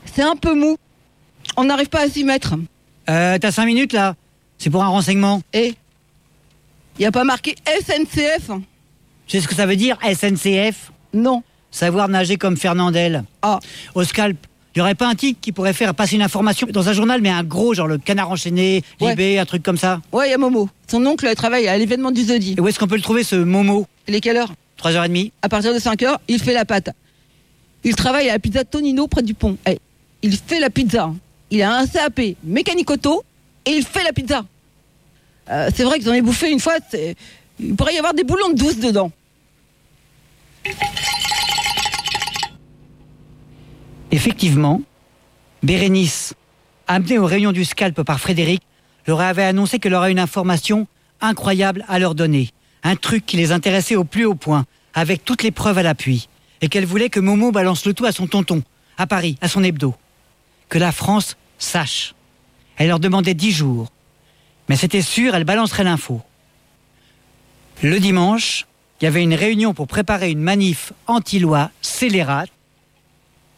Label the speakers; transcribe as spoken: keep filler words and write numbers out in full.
Speaker 1: c'est un peu mou. On n'arrive pas à s'y mettre.
Speaker 2: Euh, t'as cinq minutes là? C'est pour un renseignement.
Speaker 1: Et il n'y a pas marqué S N C F?
Speaker 2: Tu sais ce que ça veut dire, S N C F?
Speaker 1: Non.
Speaker 2: Savoir nager comme Fernandel.
Speaker 1: Ah.
Speaker 2: Au scalp. Il n'y aurait pas un type qui pourrait faire passer une information dans un journal, mais un gros, genre le Canard enchaîné,
Speaker 1: Ouais.
Speaker 2: Libé, un truc comme ça?
Speaker 1: Ouais, il y a Momo. Son oncle travaille à l'événement du Zodi.
Speaker 2: Et où est-ce qu'on peut le trouver, ce Momo?
Speaker 1: Il est quelle heure?
Speaker 2: trois heures trente.
Speaker 1: À partir de cinq heures, il fait la pâte. Il travaille à la pizza Tonino près du pont. Eh, il fait la pizza. Il a un C A P mécanique auto et il fait la pizza. Euh, c'est vrai que j'en ai bouffé une fois, c'est... il pourrait y avoir des boulons de douce dedans.
Speaker 2: Effectivement, Bérénice, amenée aux réunions du scalp par Frédéric, leur avait annoncé qu'elle aurait une information incroyable à leur donner. Un truc qui les intéressait au plus haut point, avec toutes les preuves à l'appui. Et qu'elle voulait que Momo balance le tout à son tonton, à Paris, à son hebdo. Que la France sache. Elle leur demandait dix jours. Mais c'était sûr, elle balancerait l'info. Le dimanche, il y avait une réunion pour préparer une manif anti-loi scélérate